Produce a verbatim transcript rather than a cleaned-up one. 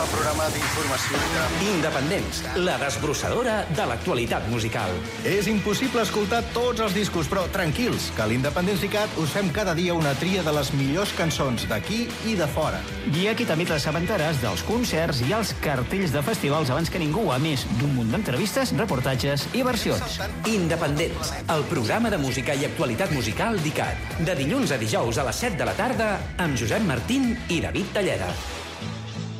el programa d'informació de... Independents, la desbrossadora de l'actualitat musical. És impossible escoltar tots els discos, però tranquils, que a l'Independents i Cat us fem cada dia una tria de les millors cançons d'aquí i de fora. I aquí també t'assabentaràs dels concerts i els cartells de festivals abans que ningú, a més d'un munt d'entrevistes, reportatges i versions. Independents, el programa de música i actualitat musical d'I C A T. De dilluns a dijous a les set de la tarda amb Josep Martín i David Talleda.